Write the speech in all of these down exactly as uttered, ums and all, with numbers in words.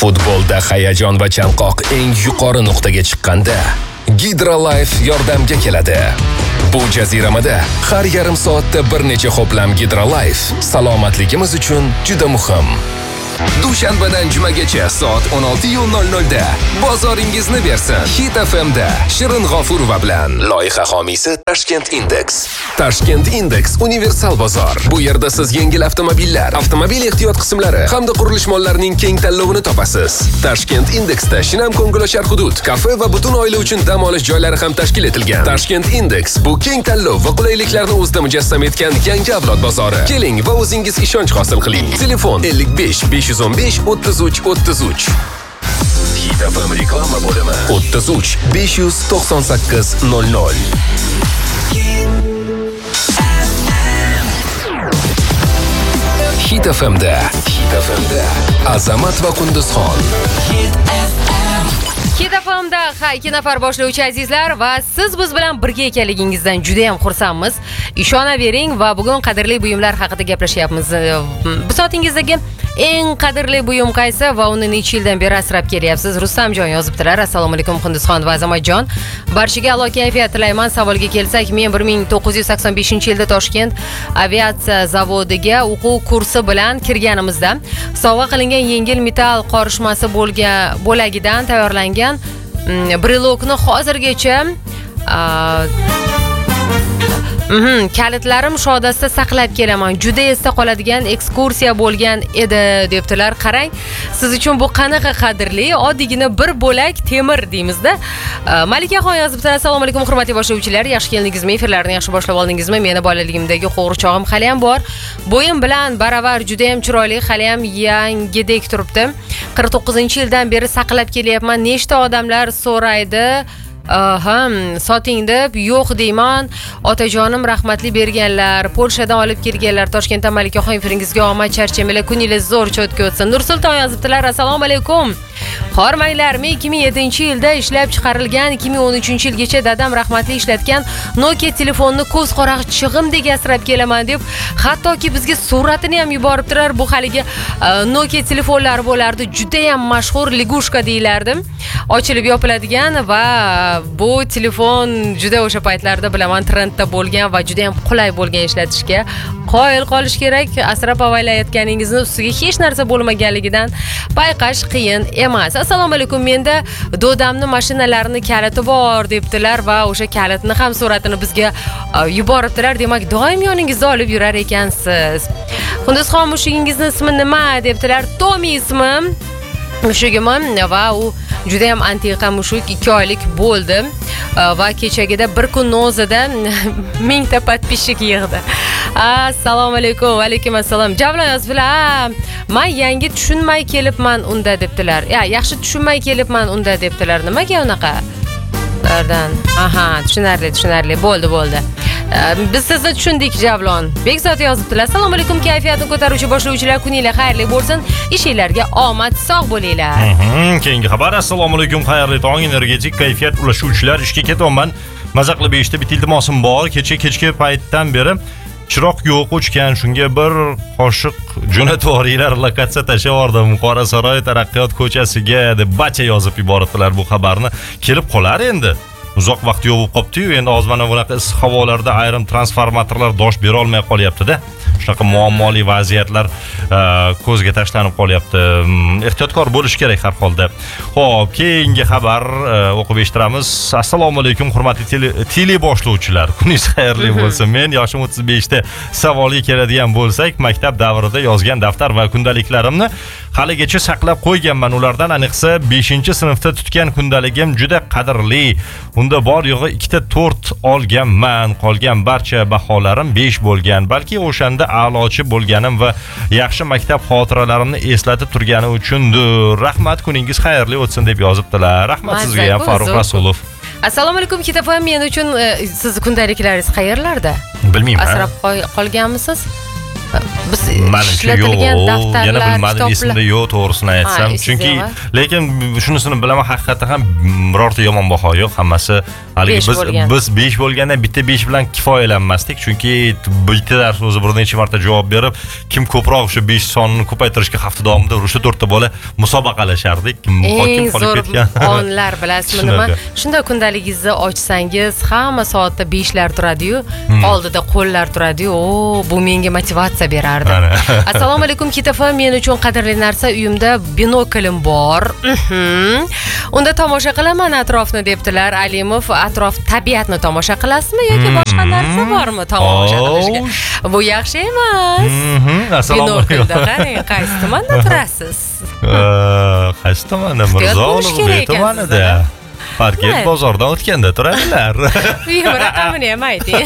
Futbolda hayajon va chanqoq eng yuqori nuqtaga chiqqanda Hydrolife yordamga keladi. Bu jaziramada har yarim soatda bir necha xo'plam Hydrolife salomatligimiz uchun juda muhim. Dushanbadan jumagacha soat o'n olti nol nolda bozoringizni bersin. Hit F M da Shirin G'ofurova bilan. Loyiha homiysi Tashkent Index. Tashkent Index universal bozor. Bu yerda siz yengil avtomobillar, avtomobil ehtiyot qismlari hamda qurilish mollarining keng tanlovini topasiz. Tashkent Indexda Shinam ko'ngilochar hudud, kafe va butun oila uchun dam olish joylari ham tashkil etilgan. Tashkent Index bu keng tanlov va qulayliklarni o'zida mujassam etgan yangi avlod bozori. Keling va o'zingiz ishonch hosil qiling. Telefon ellik besh besh yuz o'n besh o'ttiz uch o'ttiz uch. Hit F M reklama bo'limi o'ttiz uch besh yuz to'qson sakkiz nol nol. Hit F M da Hit F M da Azamat va Qunduzxon. Hit F M da ikki nafar boshlovchi azizlar va siz biz bilan birga ekanligingizdan juda ham xursandmiz. Ishonavering va bugun qadrli buyumlar haqida gaplashyapmiz. Bu soatingizdagi eng qadrli buyum qaysi va uni necha yildan beri asrab kelyapsiz? Rustamjon yozibdilar. Assalomu alaykum Qunduzxon va Azamatjon. Barchaga a'lo kayfiyat tilayman. Savolga kelsak, men bir ming to'qqiz yuz sakson beshinchi yilda Toshkent aviatsiya zavodiga o'quv kursi bilan kirganimizda sovg'a qilingan yengil metall qorishmasi bo'lgan bo'lagidan tayyorlangan brilokni hozirgacha Mhm, kalitlarim shodasida saqlab kelaman. Juda esda qoladigan ekskursiya bo'lgan edi, debdilar. Qarang, siz uchun bu qanaqa qadrli, oddiygina bir bo'lak temir deymizda. Malikaxon yozibdi. Assalomu alaykum hurmatli boshlovchilar. Yaxshi keldingizmi? Efirlarni yaxshi boshlab oldingizmi? Meni bolaligimdagi qo'g'irchog'im hali ham bor. Bo'yim bilan baravar juda ham chiroyli, hali ham yangidek turibdi. qirq to'qqizinchi yildan beri saqlab kelyapman. Nechta odamlar so'raydi, Aha, soting deb, yo'q deyman. Otajonim rahmatli berganlar, Polshadan olib kelganlar. Toshkentdan Malikaxon efiringizga omad charchamanglar, kuningiz zo'r cho'tga o'tsin. Nursulton yozibdilar. Assalomu alaykum. Hormanglarmi, ikki ming yettinchi yilda ishlab chiqarilgan, ikki ming o'n uchinchi yilgacha dadam rahmatli ishlatgan Nokia telefonni ko'z qorachig'imdek asrab kelaman deb, hattoki bizga suratini ham yuboribdilar. Bu haligi Nokia telefonlar bo'lardi, juda ham mashhur Ligushka deyilardi. Ochilib yopiladigan va bu telefon juda o'sha paytlarda bilaman trendda bo'lgan va juda ham qulay bo'lgan ishlatishga. Qoyil qolish kerak, asrab avaylayotganingizni ustiga hech narsa bo'lmaganligidan payqash qiyin emas. Assalomu alaykum, menda dodamni mashinalarini kaliti bor debdilar va o'sha kalitni ham suratini bizga yuboribdilar. Demak, doim yoningizda olib yurar ekansiz. Qunduzxon, mushugingizni ismi nima debdilar? Tomi ismim. Mushugimim va u juda ham antiqa mushuk, ikki oylik bo'ldi va kechagida bir kun nozida mingta podpishchik yig'di. Assalomu alaykum. Va alaykum assalom. Javlon yozibdilar. Men yangi tushunmay kelibman unda debdilar. Ya, yaxshi tushunmay kelibman unda debdilar. Nimaga unaqa? Lardan. Aha, tushunarli, tushunarli. Bo'ldi, bo'ldi. Biz sizni tushundik, Javlon. Bekzod yozibdilar. Assalomu alaykum, kayfiyatni ko'taruvchi boshlovchilar, kuninglar xayrli bo'lsin. Ishinglarga omad, sog' bo'linglar. Mhm, keyingi xabar. Assalomu alaykum, xayrli tong, energetik kayfiyat ulashuvchilar. Ishga ketyapman. Maza qilib beshta bitta iltimosim bor. Kecha kechki paytdan beri chiroq yo'q o'chgan, shunga bir qoshiq jo'natib yuboringlar, lokatsiya tashlab yubordim. Qorasaroy taraqqiyot ko'chasiga deb bacha yozib yuboribdilar bu xabarni. Kelib qolar endi. Uzoq vaqt yo'q bo'lib qopti-yu, endi ozmana bunaqa issiq havolarda ayrim transformatorlar dosh bera olmay qolyapti-da. Shunaqa muammoli vaziyatlar ko'zga tashlanib qolyapti. Ehtiyotkor bo'lish kerak har holda. Xo'p, keyingi xabar o'qib eshittiramiz. Assalomu alaykum hurmatli tele boshlovchilar. Kuningiz xayrli bo'lsin. Men yoshim o'ttiz beshda savolga keladigan bo'lsak, maktab davrida yozgan daftar va kundaliklarimni haligacha saqlab qo'yganman. Ulardan aniqsa beshinchi sinfda tutgan kundaligim juda qadrli. Unda bor yo'g'i ikkita to'rt olganman. Qolgan barcha baholarim besh bo'lgan. Balki o'shanda a'lochi bo'lganim va yaxshi maktab xotiralarimni eslatib turgani uchundir. Rahmat, kuningiz xayrli o'tsin deb yozibdilar. Rahmat sizga ham, Farruh Rasulov. Assalomu alaykum, Kitafam, men uchun siz kundaliklaringiz qayerlarda? Bilmayman. Asrab qolganmisiz? biz Menimcha ishlatilgan yo'q, daftarlar, yana bilmadim, kitoblar. esimda yo'q to'g'risini aytsam. Ha, Chunki esingizda lekin shunisini bilaman, haqiqatan ham birorta yomon baho yo'q. Hammasi haligi besh biz bo'lgan. biz besh bo'lganda bitta besh bilan kifoyalanmasdik. Chunki bitta dars o'zi bir necha marta javob berib, kim ko'proq o'sha besh sonini ko'paytirishga hafta davomida o'sha to'rtta bola musobaqalashardik. Kim Eng qolib zo'r ketgan. onlar bilasizmi nima? Shunda kundaligingizni ochsangiz, hamma soatda beshlar turadi-yu, oldida qo'llar turadi-yu. O, bu menga motivatsiya berardi. Assalomu alaykum Kitafa, men uchun qadrli narsa uyimda binoklim bor. Unda tomosha qilaman atrofni debdilar. Alimov, atrof tabiatni tomosha qilasizmi yoki boshqa narsa bormi tomosha qilishga? Bu yaxshi emas. Assalomu alaykum. Binoklda qarang, qaysi tomanda turasiz? Qaysi tomanda? Mirzo tumanida. Parket bozordan o'tganda turadilar. Uyim raqamini ham ayting.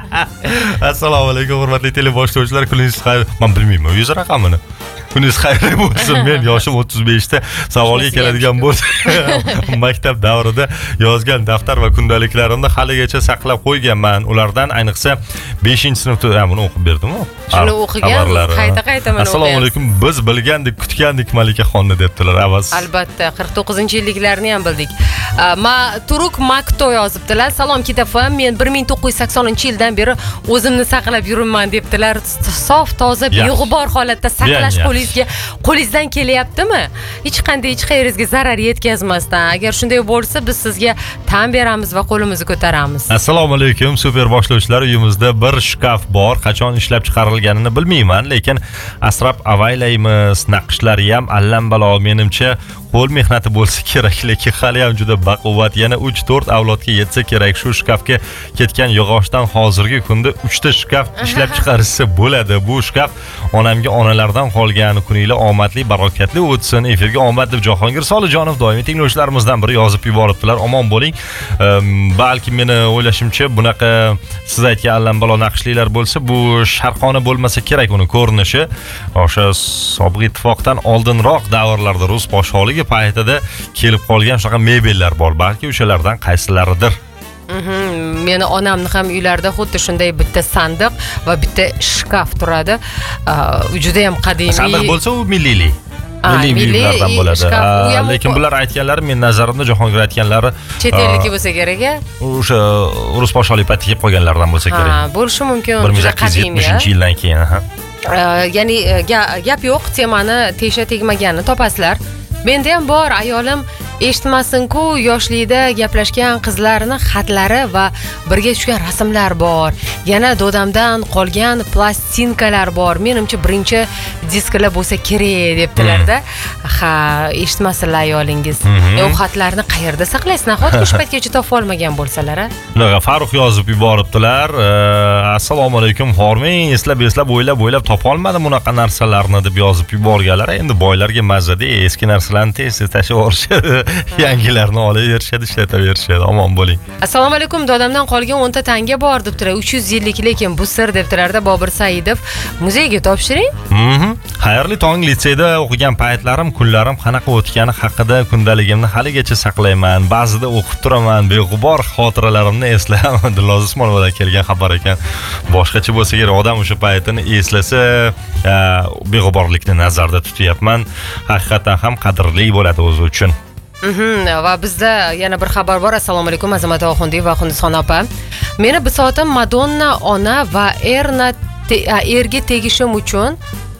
Assalomu alaykum hurmatli teleboshlovchilar, kuningiz xayr. Men bilmayman uyingiz raqamini. Kuningiz xayrli bo'lsin. Men yoshim o'ttiz beshda savolga keladigan bo'lsa, maktab davrida yozgan daftar va kundaliklarimni haligacha saqlab qo'yganman. Ulardan ayniqsa beshinchi sinfda buni o'qib berdim-ku. Shuni o'qigansiz, qayta-qayta mana o'qiyapsiz. Assalomu alaykum. Biz bilgandik, kutgandik Malikaxonni debdilar. Avaz. Albatta, qirq to'qqizinchi yilliklarni ham bildik. Ma Turuk Makto yozibdilar. Salom Kitafam, men bir ming to'qqiz yuz saksoninchi yildan beri o'zimni saqlab yuribman debdilar. Sof, toza, beg'ubor holatda saqlash qo'lingizga qo'lingizdan kelyaptimi? Hech qanday hech qayeringizga zarar yetkazmasdan. Agar shunday bo'lsa, biz sizga tan beramiz va qo'limizni ko'taramiz. Assalomu alaykum, super boshlovchilar. Uyimizda bir shkaf bor. Qachon ishlab chiqarilganini bilmayman, lekin asrab avaylaymiz. Naqshlari ham allambalo, menimcha qo'l mehnati bo'lsa kerak, lekin hali ham juda baquvvat. Yana uch to'rt avlodga yetsa kerak. Shu shkafga ketgan yog'ochdan hozirgi kunda uchta shkaf ishlab chiqarishsa bo'ladi. Bu shkaf onamga onalardan qolgan. Kuninglar omadli, barokatli o'tsin. Efirga omad deb Jahongir Solijonov doimiy tinglovchilarimizdan biri yozib yuboribdilar. Omon bo'ling. Balki meni o'ylashimcha bunaqa siz aytgan allambalo naqshlilar bo'lsa, bu sharqona bo'lmasa kerak uni ko'rinishi. O'sha sobiq ittifoqdan oldinroq davrlarda rus podshohligi paytida kelib qolgan shunaqa mebellar bor. Balki o'shalardan qaysilaridir. Meni onamni ham uylarida xuddi shunday bitta sandiq va bitta shkaf turadi. Juda ham qadimiy. Sandiq bo'lsa u milliylik. Milliy buyumlardan bo'ladi. Lekin bular aytganlari men nazarimda Jahongir aytganlari chet elniki bo'lsa kerak-a? O'sha rus podshohligi paytida kelib qolganlardan bo'lsa kerak. Ha, bo'lishi mumkin. bir ming sakkiz yuz yetmishinchi yildan keyin, ha. Ya'ni gap yo'q, temani tesha tegmaganini topasizlar. Menda ham bor, ayolim eshitmasin-ku, yoshlikda gaplashgan qizlarni xatlari va birga tushgan rasmlar bor. Yana dodamdan qolgan plastinkalar bor. Menimcha birinchi diskalar bo'lsa kerak debdilarda. Ha, eshitmasinlar ayolingiz. U xatlarni qayerda saqlaysiz? Nahotki shu paytgacha topa olmagan bo'lsalar-a? Farruh yozib yuboribdilar. Assalomu alaykum, hormang, eslab eslab o'ylab o'ylab topa olmadim bunaqa narsalarni deb yozib yuborganlar. Endi boylarga mazada eski narsalarni tez-tez tashlab yuborishadi. Yangilarni olaverishadi, ishlataverishadi. Omon bo'ling. Assalomu alaykum, dodamdan qolgan o'nta tanga bor debdilar. uch yuz yillik, lekin bu sir debdilarda. Bobur Saidov, muzeyga topshiring. Mhm. Xayrli tong. Litseyda o'qigan paytlarim, kunlarim qanaqa o'tgani haqida kundaligimni haligacha saqlayman. Ba'zida o'qib turaman, beg'ubor xotiralarimni eslayman. Dilnoz Usmonovadan kelgan xabar ekan. Boshqacha bo'lsa kerak, odam o'sha paytini eslasa, beg'uborlikni nazarda tutyapman. Haqiqatan ham qadrli bo'ladi o'zi uchun. Va bizda yana bir xabar bor. Assalomu alaykum Azamat Oxundiy va Xundison opa. Meni bisotim Madonna ona va erna erga tegishim uchun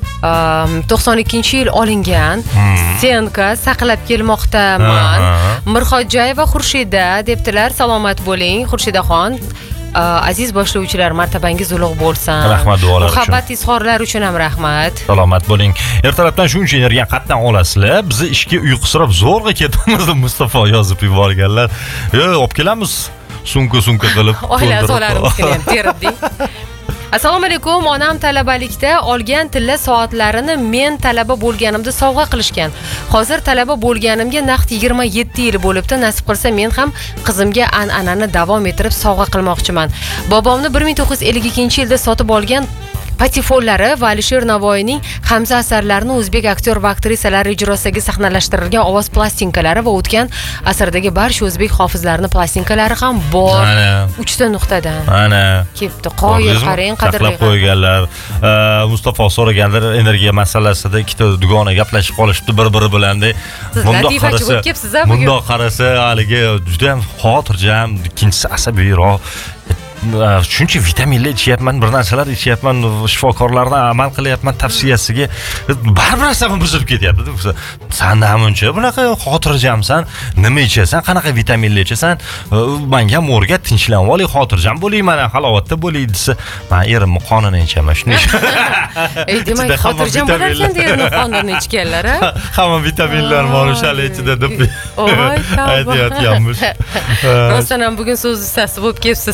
to'qson ikkinchi yil olingan senka saqlab kelmoqdaman. Mirxojayeva Xurshida debdilar. Salomat bo'ling Xurshidaxon. Aziz boshlovchilar, martabangiz ulug' bo'lsin. Rahmat duolar uchun. Muhabbat izhorlari uchun ham rahmat. Salomat bo'ling. Ertalabdan shuncha energiya qatdan olasizlar. Bizni ishga uyqusirab zo'rg'a ketamiz deb Mustafa yozib yuborganlar. Yo, olib kelamiz. Sumka-sumka qilib. Oila a'zolarimizga ham teribdik. Assalomu alaykum, onam talabalikda olgan tilla soatlarini men talaba bo'lganimda sovg'a qilishgan. Hozir talaba bo'lganimga naqd yigirma yetti yil bo'libdi. Nasib qilsa men ham qizimga an'anani davom ettirib sovg'a qilmoqchiman. Bobomni bir ming to'qqiz yuz ellik ikkinchi yilda sotib olgan patifonlari va Alisher Navoiyning Hamza asarlarini o'zbek aktyor va aktrisalari ijrosidagi sahnalashtirilgan ovoz plastinkalari va o'tgan asrdagi barcha o'zbek hofizlarining plastinkalari ham bor. uchta nuqtadan. Ana. Kepti. Qoyil qarang, qadrli. Saqlab qo'yganlar. Mustafa so'raganlar energiya masalasida ikkita dugona gaplashib qolishibdi bir-biri bilan. Bundoq qarasa, bundoq qarasa, haligi juda ham xotirjam, ikkinchisi asabiyroq. Shuncha vitaminlar ichyapman, bir narsalar ichyapman, shifokorlardan amal qilyapman tavsiyasiga baribir narsani buzib ketyapti. San namuncha bunaqa xotirjamsan, nima ichasan, qanaqa vitaminlar ichasan? Menga ham o'rgat, tinchlanib olay, xotirjam bo'layman, halovatda bo'lay desa, men erimni qonini ichaman. Shuning uchun. Ey, demak, xotirjam bo'larkan erimni qonini ichganlar, ha? Hamma vitaminlar bor o'shalar ichida deb aytayotganmiz. Rostdan ham bugun so'z ustasi bo'lib kelibsiz.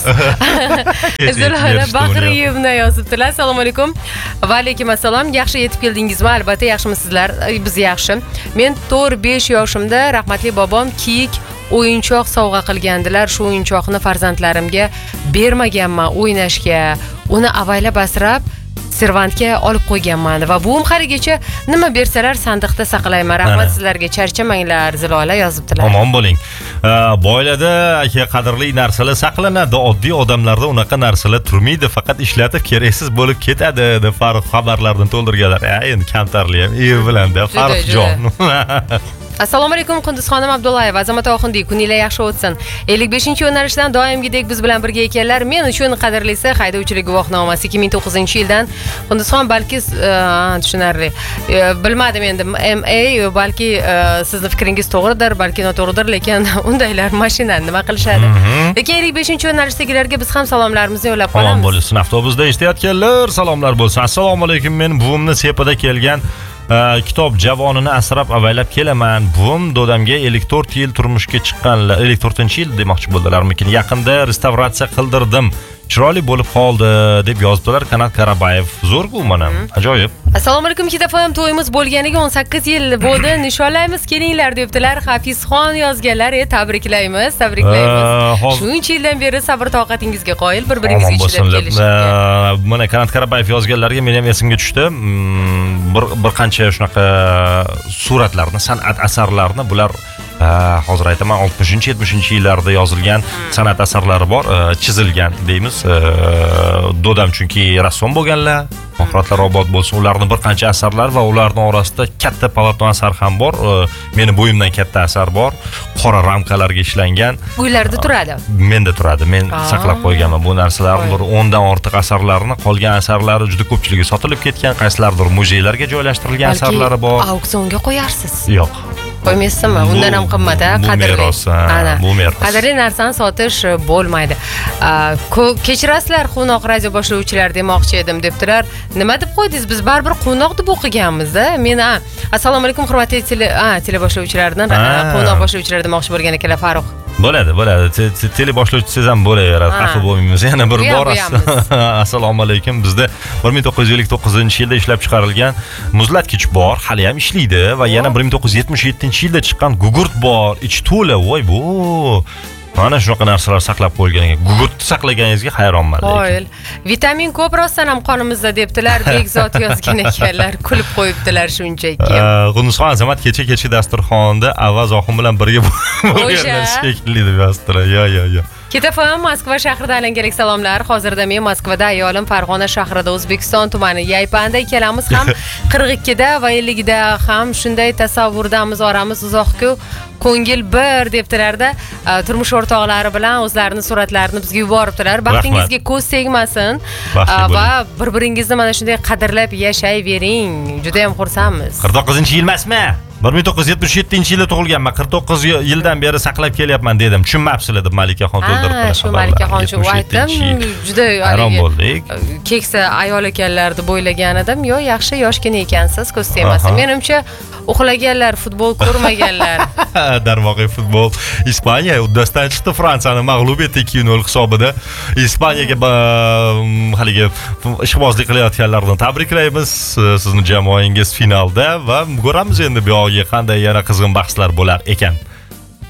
Zilola Baxriyevna yozibdilar. Assalomu alaykum. Va alaykum assalom. Yaxshi yetib keldingizmi? Albatta yaxshimisizlar? Biz yaxshi. Men to'rt besh yoshimda rahmatli bobom kiyik o'yinchoq sovg'a qilgandilar. Shu o'yinchoqni farzandlarimga bermaganman o'ynashga. Uni avaylab asrab servantga olib qo'yganman va buvim haligacha nima bersalar sandiqda saqlayman. Rahmat sizlarga, charchamanglar. Zilola yozibdilar. Omon bo'ling. Boylarda aka qadrli narsalar saqlanadi, oddiy odamlarda unaqa narsalar turmaydi, faqat ishlatib keraksiz bo'lib ketadi deb Farruh xabarlardan to'ldirganlar. Endi kamtarli ham ev bilan-da Farruhjon. Assalomu alaykum Qunduzxonim Abdullayeva, Azamat Oxundiy, kuninglar yaxshi o'tsin. ellik beshinchi yo'nalishdan doimgidek biz bilan birga ekanlar. Men uchun qadrlisi haydovchilik guvohnomasi ikki ming to'qqizinchi yildan. Qunduzxon balki tushunarli. Bilmadim endi M A balki sizning fikringiz to'g'ridir, balki noto'g'ridir, lekin undaylar mashinani nima qilishadi. Lekin ellik beshinchi yo'nalishdagilarga biz ham salomlarimizni yo'llab qolamiz. Salom bo'lsin. Avtobusda eshitayotganlar, salomlar bo'lsin. Assalomu alaykum. Men buvimni sepada kelgan kitob javonini asrab avaylab kelaman. Buvim dodamga ellik to'rt yil turmushga chiqqanlar, ellik to'rtinchi yil demoqchi bo'ldilarmikin. Yaqinda restavratsiya qildirdim. Chiroyli bo'lib qoldi deb yozdilar Kanat Karabayev. Zo'r-ku mana. Ajoyib. Assalomu alaykum. Kitafam to'yimiz bo'lganiga o'n sakkiz yil bo'ldi. Nishonlaymiz, kelinglar debdilar. Hafizxon yozganlar. E, tabriklaymiz, tabriklaymiz. Shuncha yildan beri sabr toqatingizga qoyil, bir-biringizni ichida kelishibdi. Mana Kanat Karabayev yozganlarga men ham esimga tushdi. Bir bir qancha shunaqa suratlarni, san'at asarlarini bular hozir aytaman oltmishinchi yetmishinchi yillarda yozilgan san'at asarlari bor, chizilgan deymiz. Dodam chunki rassom bo'lganlar, mahoratlari obod bo'lsin. Ularning bir qancha asarlari va ularning orasida katta polotno asar ham bor. Meni bo'yimdan katta asar bor. Qora ramkalarga ishlangan. Uylarda turadi. Menda turadi. Men saqlab qo'yganman bu narsalarni. Bir o'n dan ortiq asarlarni, qolgan asarlari juda ko'pchiligi sotilib ketgan, qaysilardir muzeylarga joylashtirilgan asarlari bor. Auksionga qo'yarsiz. Yo'q. Qo'ymaysizmi? Undan ham qimmat-a, qadrli. Bu meros. Qadrli narsani sotish bo'lmaydi. Kechirasizlar, Quvnoq radio boshlovchilar demoqchi edim debdilar. Nima deb qo'ydingiz? Biz baribir Quvnoq deb o'qiganmiz-da. Men assalomu alaykum hurmatli tele, a, tele boshlovchilardan Quvnoq boshlovchilar demoqchi bo'lgan ekanlar Farruh. Bo'ladi, bo'ladi. Tele boshlovchisiz ham bo'laveradi. Xafa bo'lmaymiz. Yana bir bor assalomu alaykum. Bizda bir ming to'qqiz yuz ellik to'qqizinchi yilda ishlab chiqarilgan muzlatkich bor, hali ham ishlaydi va yana bir ming to'qqiz yuz yetmish yettinchi yilda chiqqan gugurt bor. Ich to'la, voy bu. Mana shunaqa narsalar saqlab qo'yilgan. Gugurtni saqlaganingizga hayronman. Qo'yil. Vitamin ko'p rostdan ham qonimizda debdilar, Bekzod yozgan ekanlar. Kulib qo'yibdilar shunchaki. Qunduzxon Azamat kecha-kecha dasturxonda Avaz Oxun bilan birga bo'lganlar shekilli deb yozdilar. Yo, yo, yo. Ketafam Moskva shahrida alangalik salomlar. Hozirda men Moskvada, ayolim Farg'ona shahrida, O'zbekiston tumani Yaypanda ikkalamiz ham qirq ikkida va ellikda ham shunday tasavvurdamiz, oramiz uzoq-ku. Ko'ngil bir debdilarda turmush o'rtoqlari bilan o'zlarini suratlarini bizga yuboribdilar. Baxtingizga ko'z tegmasin va bir-biringizni mana shunday qadrlab yashayvering. Juda ham xursandmiz. qirq to'qqizinchi yil emasmi? bir ming to'qqiz yuz yetmish yettinchi yilda tug'ilganman. qirq to'qqiz yildan beri saqlab kelyapman dedim. Tushunmabsizlar deb Malikaxon to'ldirib. Shu Malikaxon shu aytdim. Juda hayron bo'ldik. Keksa ayol ekanlar deb o'ylagan edim. Yo, yaxshi yoshgina ekansiz, ko'z tegmasin. Menimcha uxlaganlar, futbol ko'rmaganlar. Darvoqe futbol. Ispaniya uddasidan chiqdi, Fransiyani mag'lub etdi ikki nol hisobida. Ispaniyaga haligi ishqibozlik qilayotganlarni tabriklaymiz. Sizning jamoangiz finalda va ko'ramiz endi bu yoqga qanday yana qizg'in bahslar bo'lar ekan.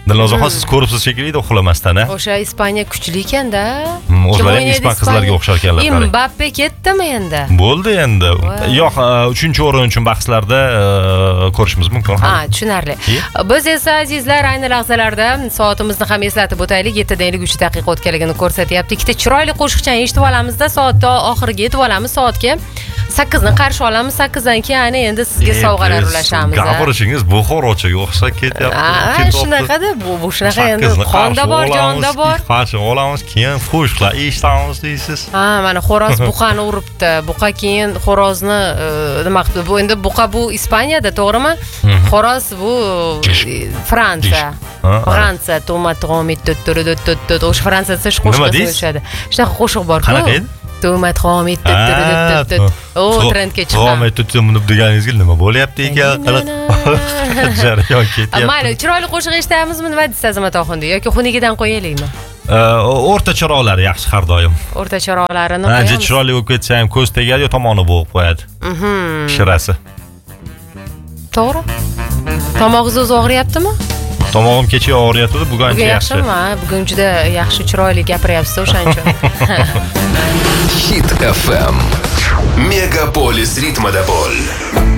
Dilnozaxon siz ko'ribsiz shekilli uxlamasdan, a? O'sha Ispaniya kuchli ekanda. O'zlari ham ispan qizlarga o'xshar ekanlar. Mbappe ketdimi endi? Bo'ldi endi. Yo'q, uchinchi o'rin uchun bahslarda ko'rishimiz mumkin. Ha, tushunarli. Biz esa azizlar ayni lahzalarda soatimizni ham eslatib o'taylik. yetti da ellik uch daqiqa o'tganligini ko'rsatyapti. Ikkita chiroyli qo'shiqchani eshitib olamizda, soatda oxiriga yetib olamiz. Soatga sakkizdan qarshi olamiz. sakkizdan keyin endi sizga sovg'alar ulashamiz. Gapirishingiz bu xorochaga o'xshab ketyapti. Ha, shunaqada, bu bu shunaqa endi qonda bor, jonda bor. Qarshi olamiz, keyin qo'shiqlar eshitamiz deysiz. Ha, mana xo'roz buqani uribdi. Buqa keyin xo'rozni nima qildi? Bu endi buqa bu Ispaniyada, to'g'rimi? Xo'roz bu Fransiya. Fransiya tomat-romit tut-tut-tut-tut. O'sha Fransiyada shu qo'shiq o'xshadi. Shunaqa qo'shiq bor-ku. Qanaqa edi? Tomat-romit tut-tut-tut. O, trendga chiqqan. Romit tut-tut deganingizga nima bo'lyapti ekan? Jarayon ketyapti. Mayli, chiroyli qo'shiq eshitamizmi, nima deysiz Azamat Oxundi yoki xunigidan qo'yaylikmi? O'rta chiroqlari yaxshi har doim. O'rta chiroqlarini qo'yamiz. Ancha chiroyli bo'lib ketsa ham ko'z tegadi, yo tomoni bo'g'ib qo'yadi. Mhm. Shirasi. To'g'ri. Tomog'ingiz o'zi og'riyaptimi? Tomog'im kecha og'riyotdi, bugun ancha yaxshi. Yaxshimi? Bugun juda yaxshi, chiroyli gapiryapsiz o'shaning uchun. Hit эф эм. Megapolis ritmida bo'l.